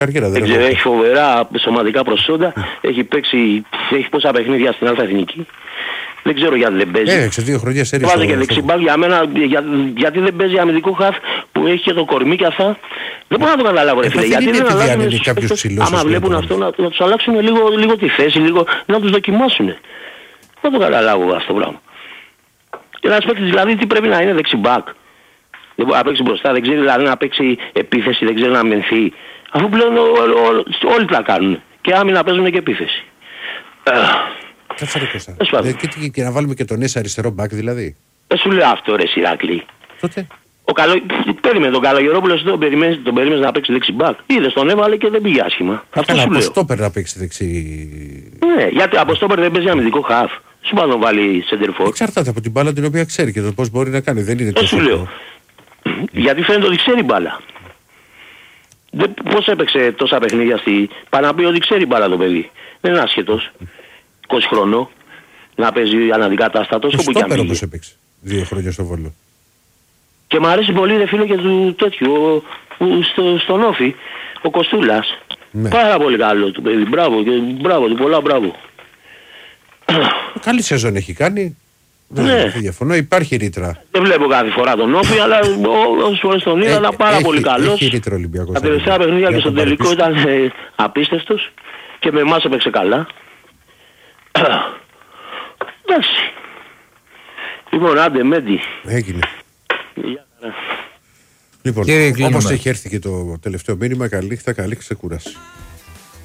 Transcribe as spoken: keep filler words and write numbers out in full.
Καριέρα, δεν δεν έχει φοβερά σωματικά προσόντα. έχει παίξει, έχει πόσα παιχνίδια στην Αλφα Εθνική. Δεν ξέρω γιατί δεν παίζει. Έδειξε δύο χρονιές σερί. Βάζει και δεξιμπάκ για μένα, για, γιατί δεν παίζει αμυντικό χαφ που έχει και το κορμί και αυτά. Δεν μπορώ να το καταλάβω, ρε φίλε. Γιατί δεν αλλάζουν κάποιους ψηλούς. Άμα βλέπουν αυτό να, να τους αλλάξουν λίγο, λίγο τη θέση, λίγο, να τους δοκιμάσουν. Δεν το καταλάβω αυτό το πράγμα. Και ένας παίκτης δηλαδή τι πρέπει να είναι δεξιμπάκ. Δεν μπορεί να παίξει μπροστά, δεν ξέρει δηλαδή να παίξει επίθεση, δεν ξέρει να μενθεί. Αφού πλέον όλοι τα κάνουν. Και άμυνα παίζουν και επίθεση. Κάτσε ρε Κώστα. Και, και να βάλουμε και τον Έσσα αριστερό μπακ δηλαδή. Δεν σου λέω αυτό ρε Σιράκλη. Τότε. Ο καλο... Περίμενε τον Καλογερόπουλο, τον περίμενε τον περίμενες να παίξει δεξί μπακ. Είδες τον έβαλε και δεν πήγε άσχημα. Αυτό σου λέω. Από στόπερ να παίξει δεξί. Ναι, γιατί από στόπερ δεν παίζει αμυντικό χαφ. Σου πάει να τον βάλει σεντερφόρ. Εξαρτάται από την μπάλα την οποία ξέρει και το πώς μπορεί να κάνει. Δεν είναι τόσο. Δεν σου λέω. Γιατί φαίνεται ότι ξέρει μπάλα. Πώς έπαιξε τόσα παιχνίδια στη. Πάει να πει ότι ξέρει μπάλα το παιδί. Δεν είναι άσχετος. είκοσι χρονών να παίζει αναντικατάστατος όπου και αν πήγε. Όπως έπαιξε δύο χρόνια στο Βόλο. Και μου αρέσει πολύ ρε φίλε και του τέτοιου στο, στον Όφη, ο Κοστούλας. Ναι. Πάρα πολύ καλό του παιδί. Μπράβο, και, μπράβο του, πολλά μπράβο. Καλή σεζόν έχει κάνει. Δεν ναι. διαφωνώ, υπάρχει ρήτρα. Δεν βλέπω κάθε φορά τον Όφη, αλλά όσες φορές τον είδα, αλλά πάρα έχει, πολύ καλός. Έχει ρήτρα Ολυμπιακός. Τα τελευταία παιχνίδια και στο τελικό ήταν ε, απίστευτος και με εμάς έπαιξε καλά. Εντάξει. Λοιπόν, άντε Μέντι. Έγινε. Λοιπόν, όπως έχει έρθει και το τελευταίο μήνυμα, καλή νύχτα, καλή ξεκούραση.